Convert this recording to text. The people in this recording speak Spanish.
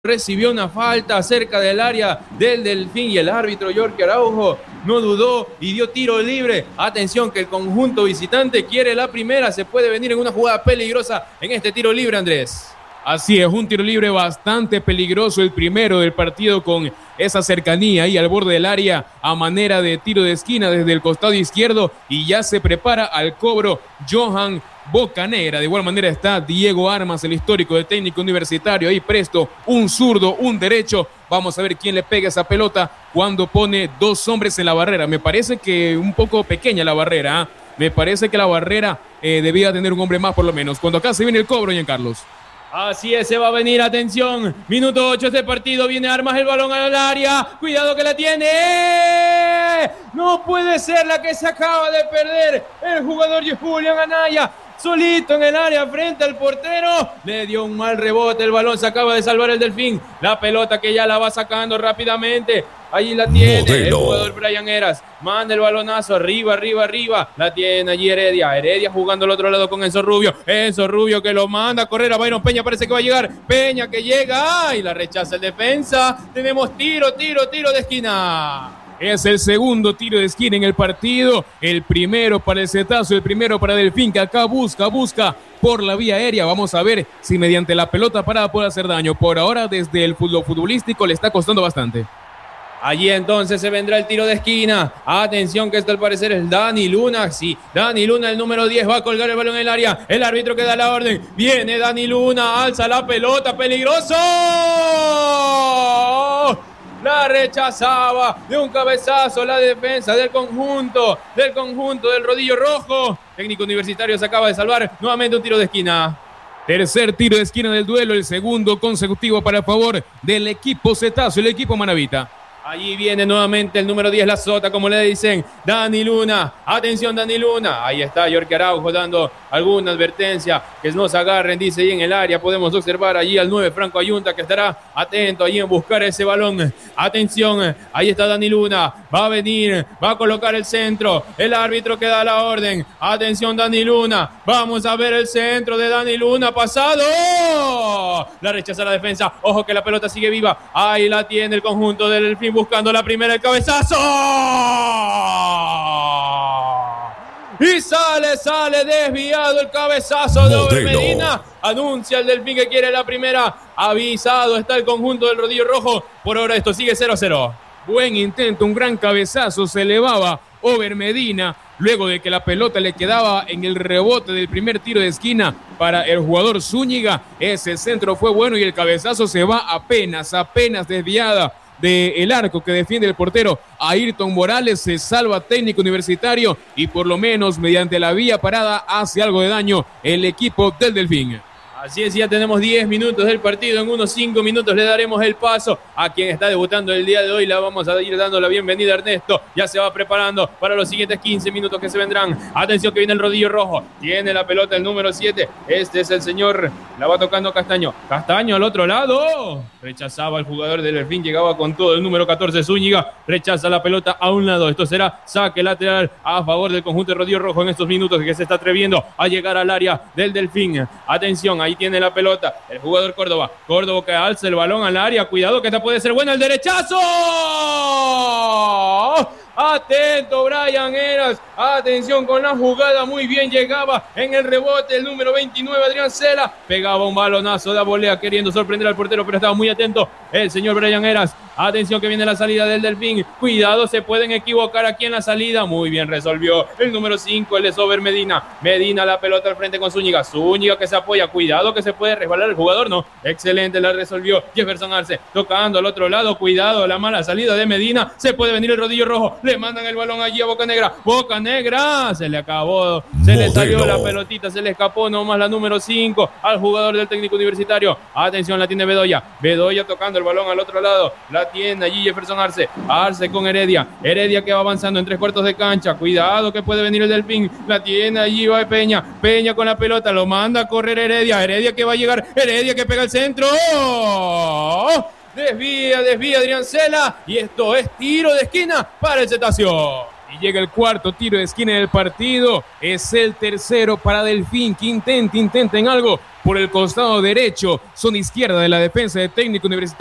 recibió una falta cerca del área del Delfín y el árbitro Yorkie Araujo no dudó y dio tiro libre. Atención que el conjunto visitante quiere la primera, se puede venir en una jugada peligrosa en este tiro libre, Andrés. Así es, un tiro libre bastante peligroso, el primero del partido con esa cercanía ahí al borde del área a manera de tiro de esquina desde el costado izquierdo y ya se prepara al cobro Johan Bocanegra. De igual manera está Diego Armas, el histórico del Técnico Universitario, ahí presto, un zurdo, un derecho. Vamos a ver quién le pega esa pelota cuando pone dos hombres en la barrera. Me parece que un poco pequeña la barrera, ¿eh? Me parece que la barrera debía tener un hombre más por lo menos. Cuando acá se viene el cobro, Giancarlos. Así es, se va a venir, atención, minuto 8 de este partido, viene Armas, el balón al área, cuidado que la tiene, no puede ser la que se acaba de perder el jugador Julián Anaya, solito en el área frente al portero, le dio un mal rebote, el balón se acaba de salvar el Delfín, la pelota que ya la va sacando rápidamente. Allí la tiene el jugador Brian Heras, manda el balonazo, arriba, la tiene allí Heredia jugando al otro lado con Enzo Rubio que lo manda a correr a Byron Peña, parece que va a llegar, Peña que llega, y la rechaza el defensa, tenemos tiro de esquina. Es el segundo tiro de esquina en el partido, el primero para el Cetazo, el primero para Delfín, que acá busca por la vía aérea. Vamos a ver si mediante la pelota parada puede hacer daño. Por ahora desde el fútbol futbolístico le está costando bastante. Allí entonces se vendrá el tiro de esquina. Atención que esto al parecer es Dani Luna. Sí, Dani Luna, el número 10, va a colgar el balón en el área. El árbitro que da la orden. Viene Dani Luna, alza la pelota, peligroso. La rechazaba de un cabezazo la defensa del conjunto del Rodillo Rojo. Técnico Universitario se acaba de salvar. Nuevamente un tiro de esquina. Tercer tiro de esquina del duelo, el segundo consecutivo para el favor del equipo Cetazo, el equipo Manavita. Allí viene nuevamente el número 10, la sota, como le dicen, Dani Luna. Atención, Dani Luna. Ahí está Yorkie Araujo dando alguna advertencia. Que no se agarren, dice, ahí en el área. Podemos observar allí al 9, Franco Ayunta, que estará atento allí en buscar ese balón. Atención, ahí está Dani Luna. Va a venir, va a colocar el centro. El árbitro que da la orden. Atención, Dani Luna. Vamos a ver el centro de Dani Luna. Pasado. La rechaza la defensa. Ojo que la pelota sigue viva. Ahí la tiene el conjunto del Delfín, buscando la primera, el cabezazo. Y sale desviado el cabezazo de Over Medina. Anuncia el Delfín que quiere la primera. Avisado está el conjunto del Rodillo Rojo. Por ahora esto sigue 0-0. Buen intento, un gran cabezazo. Se elevaba Over Medina luego de que la pelota le quedaba en el rebote del primer tiro de esquina para el jugador Zúñiga. Ese centro fue bueno y el cabezazo se va apenas desviada del arco que defiende el portero Ayrton Morales. Se salva Técnico Universitario y por lo menos mediante la vía parada hace algo de daño el equipo del Delfín. Así es, ya tenemos 10 minutos del partido. En unos 5 minutos le daremos el paso a quien está debutando el día de hoy. Le vamos a ir dando la bienvenida a Ernesto. Ya se va preparando para los siguientes 15 minutos que se vendrán. Atención que viene el Rodillo Rojo. Tiene la pelota el número 7. Este es el señor. La va tocando Castaño. Castaño al otro lado. Rechazaba el jugador del Delfín. Llegaba con todo el número 14 Zúñiga. Rechaza la pelota a un lado. Esto será saque lateral a favor del conjunto de Rodillo Rojo en estos minutos que se está atreviendo a llegar al área del Delfín. Atención, ahí tiene la pelota el jugador Córdoba que alza el balón al área, cuidado que esta puede ser buena, el derechazo, atento Brian Heras, atención con la jugada, muy bien, llegaba en el rebote el número 29 Adrián Cela, pegaba un balonazo de volea queriendo sorprender al portero, pero estaba muy atento el señor Brian Heras. Atención que viene la salida del Delfín, cuidado, se pueden equivocar aquí en la salida, muy bien resolvió el número 5, el de Sober Medina la pelota al frente con Zúñiga que se apoya, cuidado que se puede resbalar el jugador, no, excelente, la resolvió Jefferson Arce, tocando al otro lado, cuidado, la mala salida de Medina, se puede venir el Rodillo Rojo, le mandan el balón allí a Bocanegra, se le acabó, se le salió la pelotita, se le escapó nomás la número 5 al jugador del Técnico Universitario. Atención, la tiene Bedoya tocando el balón al otro lado, la tiene allí Jefferson Arce con Heredia que va avanzando en 3/4 de cancha, cuidado que puede venir el Delfín, la tiene allí, va Peña con la pelota, lo manda a correr Heredia que va a llegar, Heredia que pega el centro, desvía Adrián Cela y esto es tiro de esquina para el Cetáceo. Y llega el cuarto tiro de esquina del partido. Es el tercero para Delfín, que intenten algo por el costado derecho, zona izquierda de la defensa de Técnico Universitario.